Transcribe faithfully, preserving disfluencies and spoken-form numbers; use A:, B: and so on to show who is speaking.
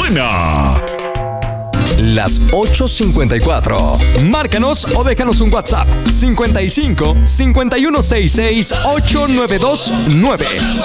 A: buena.
B: Las ocho cincuenta y cuatro.
C: Márcanos o déjanos un WhatsApp cincuenta y cinco, cincuenta y uno sesenta y seis, ochenta y nueve veintinueve.